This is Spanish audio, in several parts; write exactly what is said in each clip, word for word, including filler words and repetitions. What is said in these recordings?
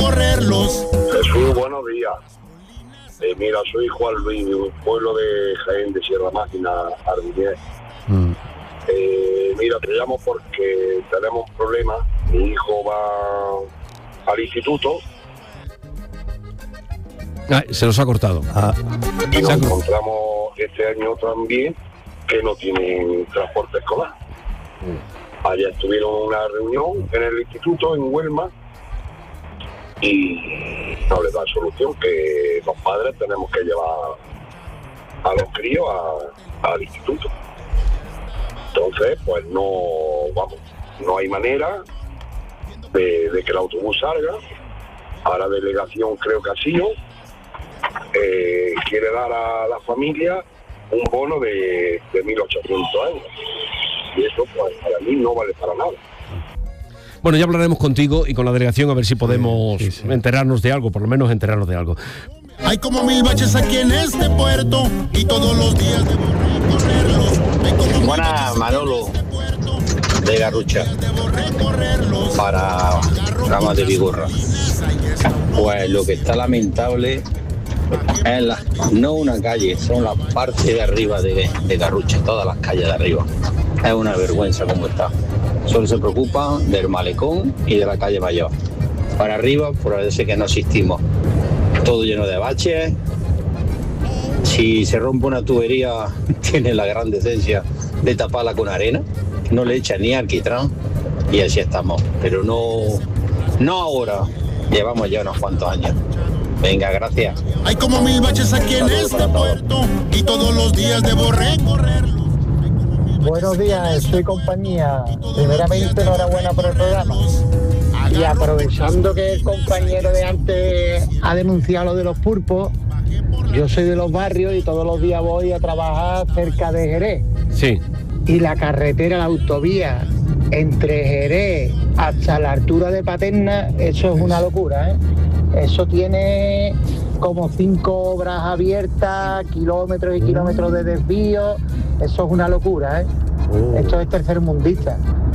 recorrerlos. Jesús, buenos días. Eh, mira, soy Juan Luis, de un pueblo de Jaén, de Sierra Máquina, Ardinés. Mm. Eh, mira, te llamo porque tenemos un problema. Mi hijo va al instituto. Ah, se nos ha cortado. Ah. Y nos encontramos este año también que no tienen transporte escolar. Mm. Ayer tuvieron una reunión en el instituto en Huelma y no les da solución, que los padres tenemos que llevar a los críos a, al instituto. Entonces, pues no, vamos, no hay manera de, de que el autobús salga. A la delegación creo que ha sido, eh, quiere dar a la familia un bono de, de mil ochocientos euros. Y eso, pues, para mí no vale para nada. Bueno, ya hablaremos contigo y con la delegación a ver si podemos sí, sí, sí. enterarnos de algo, por lo menos enterarnos de algo. Hay como mil baches aquí en este puerto y todos los días debo recorrerlos. Buenas, Manolo, de Garrucha, para Ramas de Vigorra. Pues lo que está lamentable es la, no una calle, son la parte de arriba de, de Garrucha, todas las calles de arriba. Es una vergüenza como está. Solo se preocupan del malecón y de la calle Mayor. Para arriba, por parece que no existimos. Todo lleno de baches. Si se rompe una tubería, tiene la gran decencia de taparla con arena. No le echa ni alquitrán. Y así estamos. Pero no, no ahora. Llevamos ya unos cuantos años. Venga, gracias. Hay como mil baches aquí en este puerto y todos los días debo recorrerlo. Buenos días, soy compañía. Primeramente, enhorabuena por el programa. Y aprovechando que el compañero de antes ha denunciado lo de los pulpos, yo soy de los barrios y todos los días voy a trabajar cerca de Jerez. Sí. Y la carretera, la autovía entre Jerez hasta la altura de Paterna, eso es una locura, ¿eh? Eso tiene como cinco obras abiertas, kilómetros y kilómetros de desvío. Eso es una locura, ¿eh? Oh. Esto es tercermundista.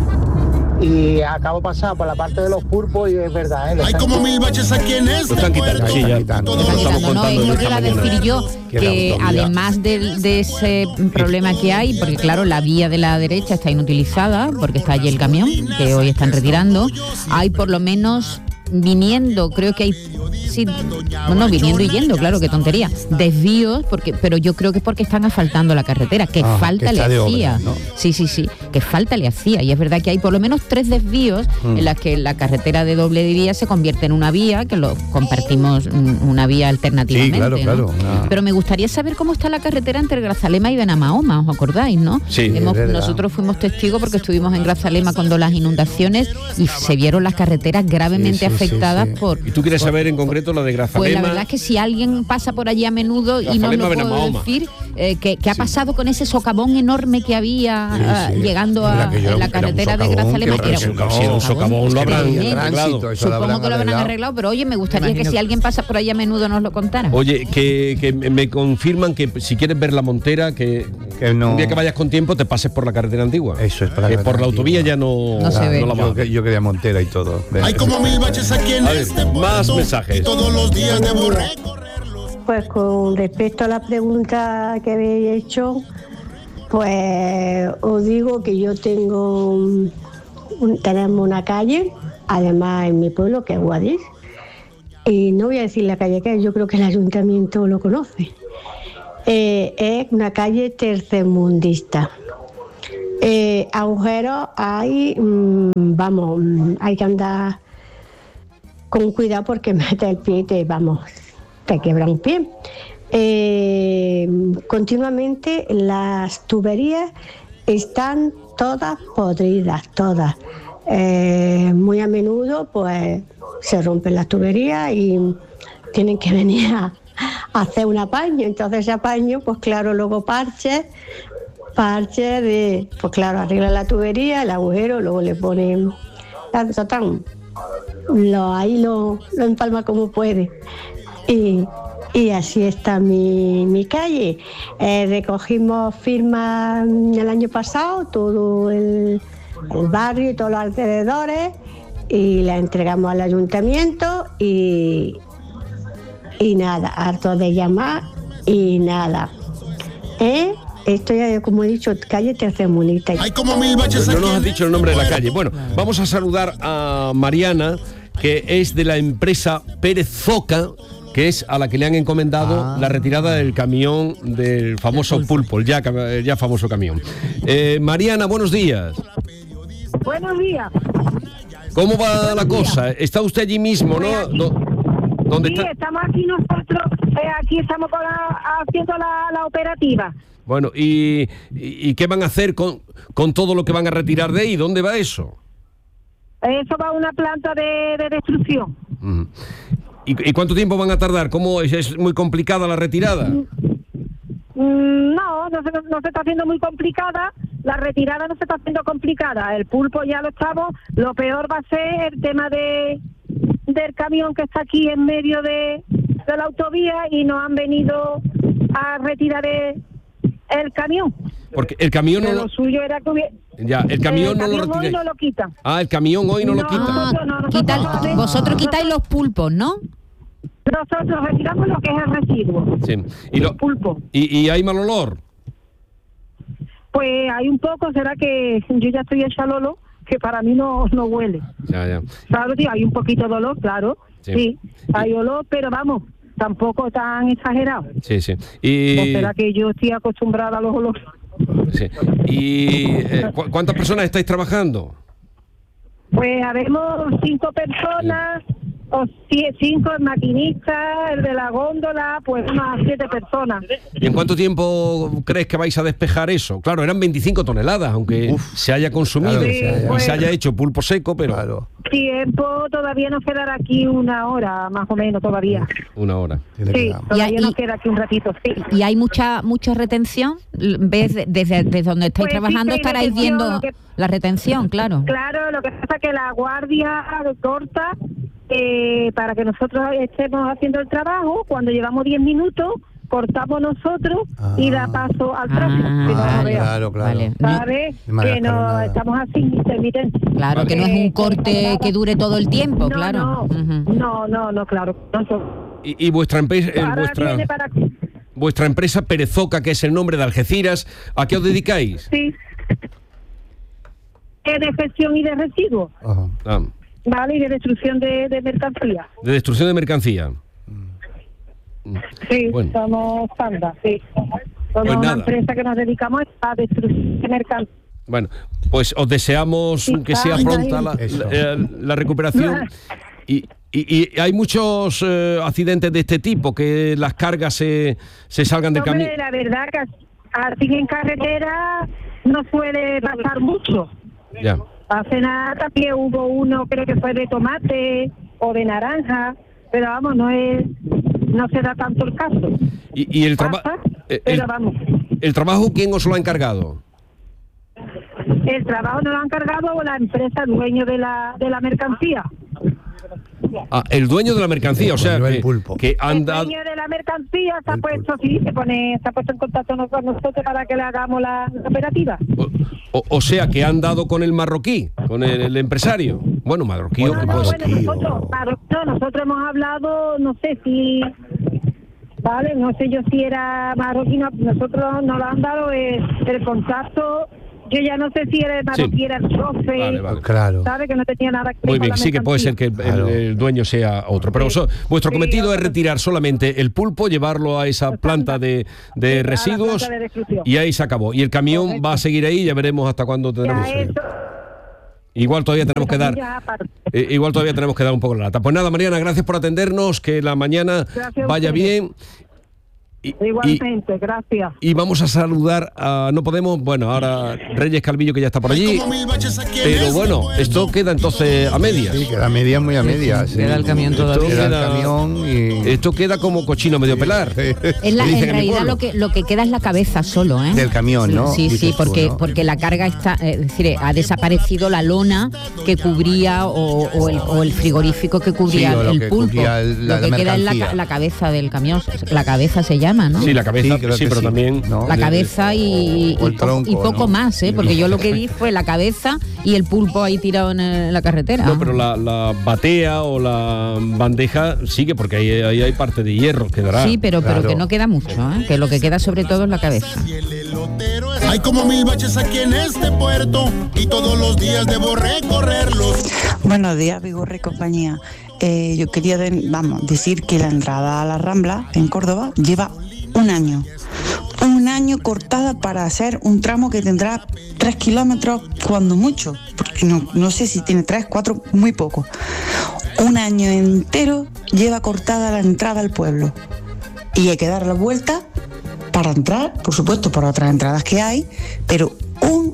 Y acabo pasado por la parte de los pulpos y es verdad, ¿eh? Hay como mil baches aquí en este puerto. Sí, ya están quitando. No, es lo que iba a decir yo, que además de, de ese problema que hay, porque claro, la vía de la derecha está inutilizada, porque está allí el camión, que hoy están retirando, hay por lo menos viniendo, creo que hay, sí, no, no, viniendo y yendo, claro, qué tontería, desvíos, porque, pero yo creo que es porque están asfaltando la carretera, que ah, falta que le hacía, obra, ¿no? sí, sí, sí, que falta le hacía, y es verdad que hay por lo menos tres desvíos mm. en las que la carretera de doble vía se convierte en una vía, que lo compartimos una vía alternativamente, sí, claro, ¿no? claro, no. Pero me gustaría saber cómo está la carretera entre Grazalema y Benamahoma, ¿os acordáis, no? Sí, Hemos, nosotros fuimos testigos porque estuvimos en Grazalema cuando las inundaciones y se vieron las carreteras gravemente sí, sí, afectadas sí, sí. por... ¿Y tú quieres por, saber en concreto la de Grazalema? Pues la verdad es que si alguien pasa por allí a menudo y no lo puedo decir, eh, ¿qué, qué ha sí. pasado con ese socavón enorme que había sí, sí. Uh, llegando a la, la carretera de Grazalema? Que era un, no, si era un socavón, lo habrán arreglado. Supongo que lo habrán arreglado, pero oye, me gustaría que si alguien pasa por allí a menudo nos lo contara. Oye, que, que me confirman que si quieres ver la Montera, que, que no. un día que vayas con tiempo te pases por la carretera antigua. Eso es para la por la autovía ya no, no se ve. No la yo, que, yo quería Montera y todo. Hay como mil baches aquí en este puerto, más mensajes. Y todos los días debo recorrerlos. Pues con respecto a la pregunta que habéis hecho, pues os digo que yo tengo un, tenemos una calle, además en mi pueblo, que es Guadix, y no voy a decir la calle que es, yo creo que el ayuntamiento lo conoce. Eh, es una calle tercermundista. Eh, agujeros hay, mmm, vamos, hay que andar con cuidado porque metes el pie y te, vamos, te quiebra un pie. Eh, continuamente las tuberías están todas podridas, todas. Eh, muy a menudo pues se rompen las tuberías y tienen que venir a, a hacer un apaño. Entonces ese apaño, pues claro, luego parches, parches de, pues claro, arreglan la tubería, el agujero, luego le ponen tan, tan, lo, ahí lo, lo empalma como puede. Y, y así está mi, mi calle. Eh, recogimos firmas el año pasado, todo el, el barrio y todos los alrededores, y la entregamos al ayuntamiento y, y nada, harto de llamar y nada. ¿Eh? Esto ya, como he dicho, calle Tercermundista. Hay como mil baches No aquí nos has en dicho el nombre de la calle. Bueno, vamos a saludar a Mariana, que es de la empresa Pérez Zoca, que es a la que le han encomendado Ah. la retirada del camión del famoso pulpo, el ya, el ya famoso camión. Eh, Mariana, buenos días. Buenos días. ¿Cómo va la cosa? Está usted allí mismo, ¿no? Do- ¿Dónde Sí, está? estamos aquí nosotros, eh, aquí estamos con la- haciendo la, la operativa. Bueno, ¿y, y, y qué van a hacer con, con todo lo que van a retirar de ahí? ¿Dónde va eso? Eso va a una planta de, de destrucción. Uh-huh. ¿Y, ¿Y cuánto tiempo van a tardar? ¿Cómo es, es muy complicada la retirada? Mm, No, no se, no se está haciendo muy complicada. La retirada no se está haciendo complicada. El pulpo ya lo estamos. Lo peor va a ser el tema de del camión que está aquí en medio de, de la autovía y nos han venido a retirar el, el camión. Porque el camión no Pero lo... lo suyo era que hubiera... Ya, el camión el no lo camión hoy retiráis. no lo quitan. Ah, el camión hoy no, lo No. quita. Ah, no, nosotros quita- no, vosotros no, quitáis los pulpos, ¿no? Nosotros retiramos lo que es el residuo. Sí. Y, lo- El pulpo. y, y hay mal olor. Pues hay un poco, será que yo ya estoy hecha lolo, que para mí no, no huele. Ya, ya. Claro, tío, hay un poquito de olor, claro. Sí. Sí, hay olor, pero vamos, tampoco tan exagerado. Sí, sí. Y, ¿O será que yo estoy acostumbrada a los olores? sí. y eh, ¿cu- ¿cuántas personas estáis trabajando? Pues habemos cinco personas, o sie- cinco el maquinista, el de la góndola, pues unas siete personas. ¿Y en cuánto tiempo crees que vais a despejar eso? Claro, eran veinticinco toneladas, aunque se haya consumido Claro, y sí, se pues- haya hecho pulpo seco, pero Claro, Tiempo todavía nos quedará aquí una hora, más o menos, todavía. una hora. tiene Sí, que dar. todavía Y- nos y- queda aquí un ratito, sí. ¿Y hay mucha mucha retención? ¿Ves de- desde, desde donde estáis Pues sí trabajando que hay estaráis retención, viendo lo que- la retención, claro? Claro, lo que pasa es que la guardia corta eh, para que nosotros estemos haciendo el trabajo. Cuando llevamos diez minutos, cortamos nosotros y da paso al tráfico. Ah, que no Ah, lo vea. claro, claro. Vale. ¿Sabes? De manera Que no escalonada. estamos así intermitentes. Claro, que no es un corte que dure todo el tiempo, No, claro. no, Ujú. no, no, no, claro. No, Y, y vuestra empresa, eh, ahora vuestra, viene para... vuestra empresa Perezoca, que es el nombre de Algeciras, ¿a qué os dedicáis? Sí. Eh, de gestión y de residuos, Ajá. Ah, ¿vale? Y de destrucción de, de mercancías. de destrucción de mercancía. Sí, Bueno. somos Panda, sí. Somos Pues una nada. empresa que nos dedicamos a destrucción de mercancías. Bueno, pues os deseamos Sí, que sea ay, pronta ay. la, Eso. la- eh, la recuperación. Y, y- y hay muchos eh, accidentes de este tipo, que las cargas se, se salgan del Hombre, camino. la verdad que así en carretera no suele pasar mucho. Ya. Hace nada también hubo uno, creo que fue de tomate o de naranja, pero vamos, no es, no se da tanto el caso. Y, y el, traba- Pasa, eh, pero el, vamos. el trabajo, ¿quién os lo ha encargado? El trabajo nos lo ha encargado la empresa dueño de la de la mercancía. Ah, el dueño de la mercancía, o sea, Dueño del que, pulpo. que han El dado... dueño de la mercancía se ha El puesto, sí, se pone, se ha puesto en contacto no- con nosotros para que le hagamos la, la operativa. O, o sea, que han dado con el marroquí, con el, el empresario. Bueno, marroquí o No, que no, puede ser. bueno, Marroquí nosotros, o- claro, no, nosotros hemos hablado, no sé si, vale, no sé yo si era marroquí, no, nosotros nos lo han dado el, el contacto. Yo ya no sé si era el marroquí, era el chofer, Vale, vale. Claro. sabe que no tenía nada que ver Muy con bien, la sí que puede ser mercancía. que el, Claro. el dueño sea otro. Pero Sí. vos- vuestro Sí, cometido es otro. retirar solamente el pulpo, llevarlo a esa planta de, de Sí, a la residuos planta de destrucción. y ahí se acabó. Y el camión Correcto. va a seguir ahí, ya veremos hasta cuándo Ya tenemos. eso, Igual todavía tenemos que dar. ya aparte. eh, igual todavía tenemos que dar un poco la lata. Pues nada, Mariana, gracias por atendernos, que la mañana Gracias a vaya ustedes. bien. Y, y- Igualmente, gracias. y vamos a saludar a. No podemos, bueno, ahora Reyes Calvillo, que ya está por allí. Como mil baches aquí en Pero este bueno, puerto. esto queda entonces a medias. Sí, queda media muy a media. Sí, queda el camión todavía. Queda el Queda- camión y... Esto queda como cochino medio pelar. Es la- Me dicen en en mi realidad pueblo. lo que lo que queda es la cabeza solo, ¿eh? Del camión, ¿no? Sí, sí, Dices tú, porque ¿no? porque la carga está, eh, es decir, ha desaparecido la lona que cubría o, o el, o el frigorífico que cubría Sí, o lo el que pulpo. cubría el- la- lo que la queda es la, mercancía. ca- la cabeza del camión, la cabeza se llama. llama, ¿no? Sí, la cabeza, Sí, creo sí, que pero sí. también... No, La de- cabeza y, o el y po- tronco, y poco ¿no? más, ¿eh? Porque yo lo que vi fue la cabeza y el pulpo ahí tirado en, el- en la carretera. No, pero la, la batea o la bandeja sigue, porque ahí, ahí hay parte de hierro, quedará. Sí, pero, pero claro. que no queda mucho, ¿eh? Que lo que queda sobre todo es la cabeza. Hay como mil baches aquí en este puerto y todos los días debo recorrerlos. Buenos días, Vigorra y compañía. Eh, yo quería de- vamos, decir que la entrada a la Rambla en Córdoba lleva un año. Un año cortada para hacer un tramo que tendrá tres kilómetros cuando mucho. Porque no, no sé si tiene tres, cuatro, muy poco. Un año entero lleva cortada la entrada al pueblo. Y hay que dar la vuelta para entrar, por supuesto, por otras entradas que hay, pero un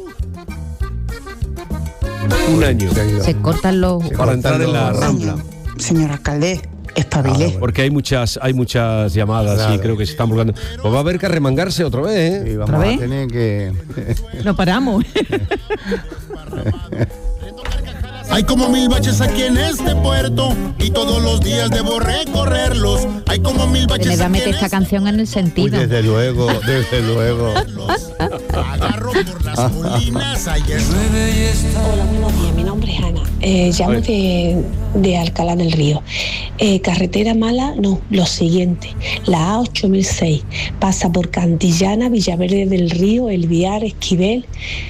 Un año. Se cortan los... Para entrar en la los- Rambla. año. Señor alcalde, espabilé. Porque hay muchas hay muchas llamadas y Claro. creo que se están buscando. Pues va a haber que arremangarse otra vez, ¿eh? Sí, vamos ¿Otra a vez? tener que... No paramos. Hay como mil baches aquí en este puerto y todos los días debo recorrerlos. Hay como mil baches Me da aquí meter en esta este canción en el Uy, sentido. desde luego, desde luego. agarro por las molinas. Ahí está. Hola, buenos días. Mi nombre es Ana. Eh, llamo Ay. de, de Alcalá del Río. Eh, carretera mala, no, lo siguiente. La A ocho mil seis pasa por Cantillana, Villaverde del Río, El Viar, Esquivel,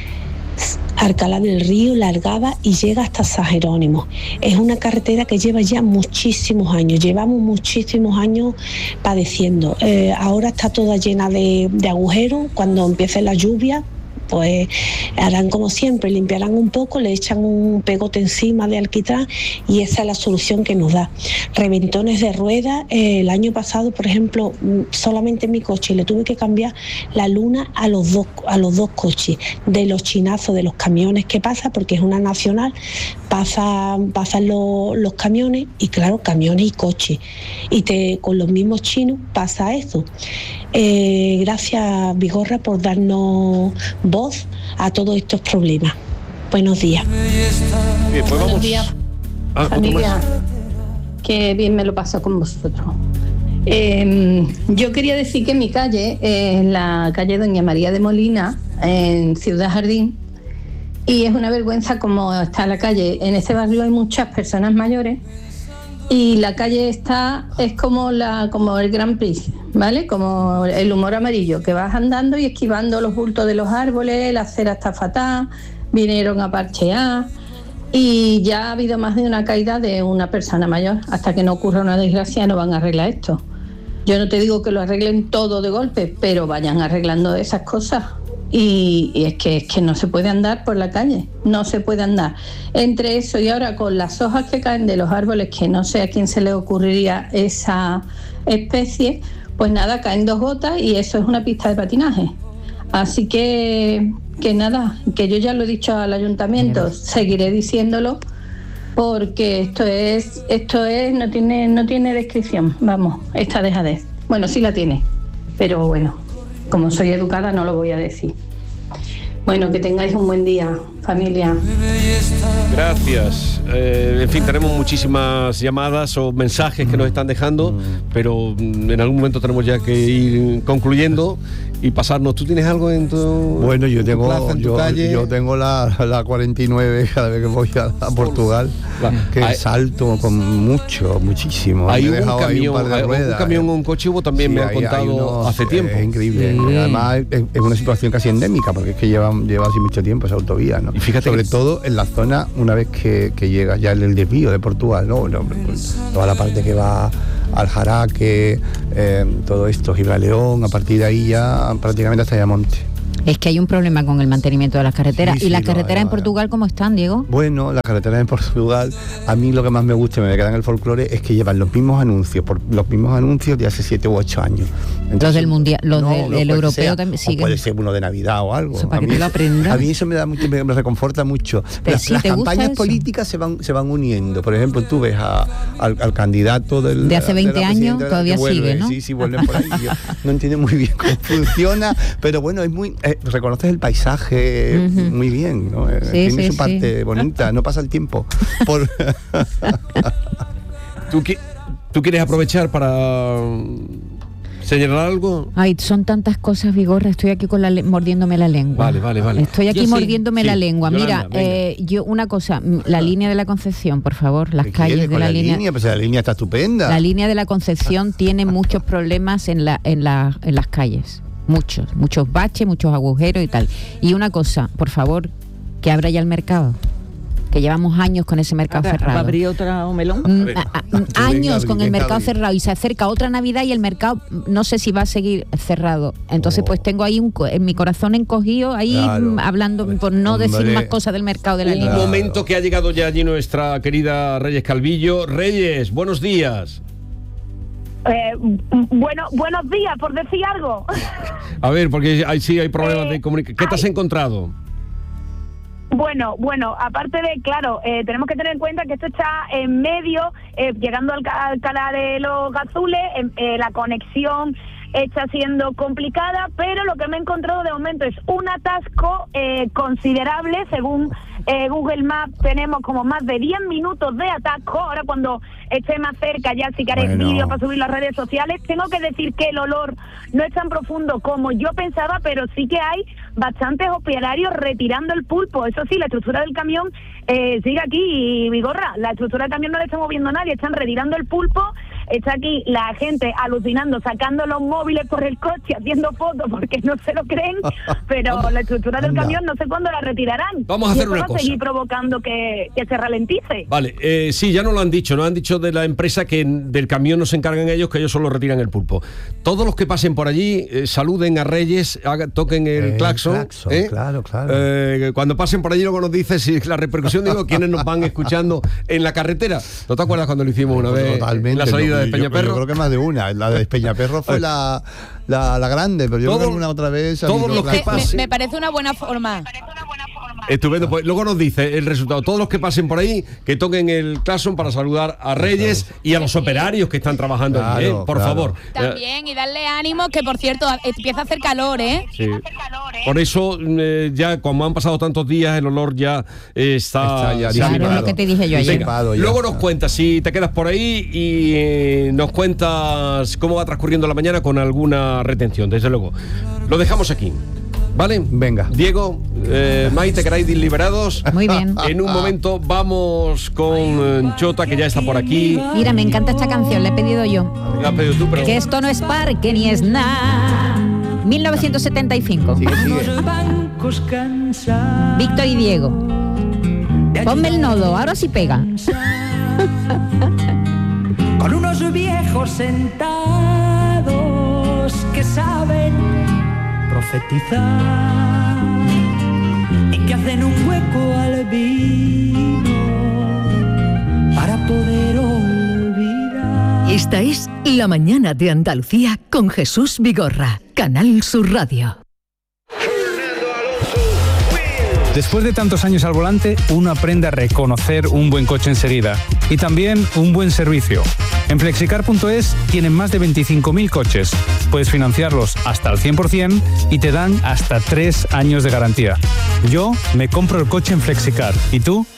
Alcalá del Río, Largada y llega hasta San Jerónimo. Es una carretera que lleva ya muchísimos años, llevamos muchísimos años padeciendo. Eh, ahora está toda llena de, de agujeros. Cuando empiece la lluvia, pues harán como siempre, limpiarán un poco, le echan un pegote encima de alquitrán y esa es la solución que nos da. Reventones de ruedas, eh, el año pasado, por ejemplo, mm, solamente en mi coche le tuve que cambiar la luna a los dos, a los dos coches, de los chinazos de los camiones que pasa, porque es una nacional, pasan, pasan los, los camiones y claro, camiones y coches. Y te, con los mismos chinos pasa eso. Eh, gracias, Vigorra, por darnos voz a todos estos problemas. Buenos días. Bien, pues vamos. Buenos días, Ah, otro familia. más. Qué bien me lo paso con vosotros. Eh, yo quería decir que mi calle es la calle Doña María de Molina, en Ciudad Jardín, y es una vergüenza como está la calle. En este barrio hay muchas personas mayores y la calle está es como la como el Grand Prix, ¿vale? Como el humor amarillo, que vas andando y esquivando los bultos de los árboles, la acera está fatal, vinieron a parchear y ya ha habido más de una caída de una persona mayor. Hasta que no ocurra una desgracia no van a arreglar esto. Yo no te digo que lo arreglen todo de golpe, pero vayan arreglando esas cosas. Y, y es que es que no se puede andar por la calle, no se puede andar. Entre eso y ahora con las hojas que caen de los árboles, que no sé a quién se le ocurriría esa especie, pues nada, caen dos gotas y eso es una pista de patinaje. Así que, que nada, que yo ya lo he dicho al ayuntamiento, seguiré diciéndolo, porque esto es, esto es, no tiene, no tiene descripción, vamos, esta dejadez. Bueno, sí la tiene, pero bueno, como soy educada no lo voy a decir. Bueno, que tengáis un buen día, familia. Gracias. Eh, en fin, tenemos muchísimas llamadas o mensajes que nos están dejando, pero mm, en algún momento tenemos ya que ir concluyendo y pasarnos. ¿Tú tienes algo en tu Bueno, yo en tu tengo, plaza, en tu yo, calle? yo tengo la, la cuarenta y nueve cada vez que voy a, a Portugal, Va. que Hay- salto con mucho, muchísimo. Hay Me he un dejado ahí camión, par de hay un ruedas, camión eh. o un coche hubo también, Sí, me han hay- hay contado unos, hace eh, tiempo. Es increíble. Sí. Además, es, es una situación casi endémica, porque es que lleva, lleva así mucho tiempo esa autovía, ¿no? Y fíjate Sobre que- todo en la zona, una vez que, que llega ya el, el desvío de Portugal, ¿no? No, pues, toda la parte que va al Jaraque, eh, todo esto, Gibraleón, a partir de ahí ya prácticamente hasta Ayamonte. Es que hay un problema con el mantenimiento de las carreteras. Sí, ¿Y sí, las lo carreteras hay, en lo hay. Portugal cómo están, Diego? Bueno, las carreteras en Portugal, a mí lo que más me gusta y me queda en el folclore es que llevan los mismos anuncios, por los mismos anuncios de hace siete u ocho años. Los del mundial, los no, del, no, del puede europeo ser, también o siguen. puede ser uno de Navidad o algo. Eso para A que mí te lo eso- aprendas. A mí eso me da mucho, me, me reconforta mucho. Pero Las, sí, las ¿te gusta campañas eso? políticas se van, se van uniendo. Por ejemplo, tú ves a- al, al candidato del, De hace veinte la años, presidenta de la- todavía que vuelve, sigue, ¿no? Sí, sí, vuelven por ahí. Yo no entiendo muy bien cómo funciona, pero bueno, es muy eh, reconoces el paisaje Ujú. muy bien, ¿no? Eh, Sí, tiene sí, su sí. parte bonita, no pasa el tiempo. Por ¿Tú, qui- tú quieres aprovechar para ¿Señalar algo? Ay, son tantas cosas, Vigorra, estoy aquí con la le- mordiéndome la lengua. Vale, vale, vale. Estoy aquí Yo sí, mordiéndome sí. la lengua. Yolanda, Mira, venga. eh, yo una cosa, m- la línea de la Concepción, por favor, las ¿Qué calles quieres de con la, la línea. línea? Pues la línea está estupenda. La línea de la Concepción tiene muchos problemas en, la, en, la, en las calles. Muchos, muchos baches, muchos agujeros y tal. Y una cosa, por favor, que abra ya el mercado. Que llevamos años con ese mercado ¿Va a cerrado. abrir otro melón? Mm, a- a- años con el venga, mercado abrir. cerrado y se acerca otra Navidad y el mercado no sé si va a seguir cerrado. Entonces, pues tengo ahí un, co- en mi corazón encogido ahí Claro. mm, hablando por no decir Hombre. más cosas del mercado de la Un línea. momento que ha llegado ya allí nuestra querida Reyes Calvillo. Reyes, buenos días. Eh, bueno, buenos días, por decir algo. A ver, porque ahí sí hay problemas Eh, de comunicación. ¿Qué te has ay. encontrado? Bueno, bueno, aparte de, claro, eh, tenemos que tener en cuenta que esto está en medio, eh, llegando al ca- Alcalá de los Gazules, em- eh, la conexión está siendo complicada, pero lo que me he encontrado de momento es un atasco eh, considerable. Según eh, Google Maps tenemos como más de diez minutos de atasco. Ahora cuando esté más cerca ya sí que haré Bueno. vídeo para subir las redes sociales. Tengo que decir que el olor no es tan profundo como yo pensaba, pero sí que hay bastantes operarios retirando el pulpo. Eso sí, la estructura del camión eh, sigue aquí y Vigorra, la estructura del camión no le está moviendo a nadie, están retirando el pulpo. Está aquí la gente alucinando, sacando los móviles por el coche, haciendo fotos porque no se lo creen, pero la estructura del Anda. camión no sé cuándo la retirarán. Vamos a Y hacer eso una va cosa. a seguir provocando que, que se ralentice. Vale, eh, sí, ya nos lo han dicho, nos han dicho de la empresa que del camión no se encargan ellos, que ellos solo retiran el pulpo. Todos los que pasen por allí, eh, saluden a Reyes, haga- toquen el El claxon. claxon, ¿eh? claro, claro. Eh, cuando pasen por allí luego nos dices si la repercusión, digo, quiénes nos van escuchando en la carretera. ¿No te acuerdas cuando lo hicimos una vez Totalmente. en la salida no, de yo- Peñaperro? Yo creo que más de una. La de Peñaperro fue la, la, la grande, pero yo Todo- creo que una otra vez. ha todos habido los que claxon. Me, pase. me parece una buena forma. Estupendo, pues luego nos dice el resultado. Todos los que pasen por ahí, que toquen el claxon para saludar a Reyes y a los operarios que están trabajando allí, ¿eh? Claro, Por claro. favor. Eh, También, y darle ánimo, que por cierto, empieza a hacer calor, ¿eh? Sí. Por eso, eh, ya como han pasado tantos días, el olor ya eh, está, Está ya se ha Claro, es liberado. lo que te dije yo ayer. Venga, Disipado ya. luego nos cuentas, si te quedas por ahí y eh, nos cuentas cómo va transcurriendo la mañana con alguna retención, desde luego. Lo dejamos aquí. ¿Vale? Venga. Diego, eh, Maite, queráis ir liberados. Muy bien. En un momento vamos con eh, Chota, que ya está por aquí. Mira, me encanta esta canción, la he pedido yo. La has pedido tú, pero... Que esto no es parque ni es nada. mil novecientos setenta y cinco. Sigue, sigue. Víctor y Diego. Ponme el nodo, ahora sí pega. Con unos viejos sentados que saben profetizar y que hacen un hueco al vino para poder olvidar. Esta es La Mañana de Andalucía con Jesús Vigorra, Canal Sur Radio. Después de tantos años al volante, uno aprende a reconocer un buen coche enseguida y también un buen servicio. En flexicar punto es tienen más de veinticinco mil coches. Puedes financiarlos hasta el cien por ciento y te dan hasta tres años de garantía. Yo me compro el coche en Flexicar. ¿Y tú?